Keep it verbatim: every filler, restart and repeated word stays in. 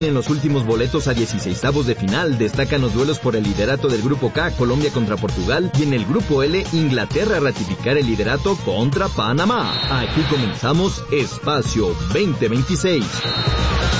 En los últimos boletos a dieciseisavos de final destacan los duelos por el liderato del Grupo K, Colombia contra Portugal, y en el Grupo L, Inglaterra ratificar el liderato contra Panamá. Aquí comenzamos Espacio veinte veintiséis.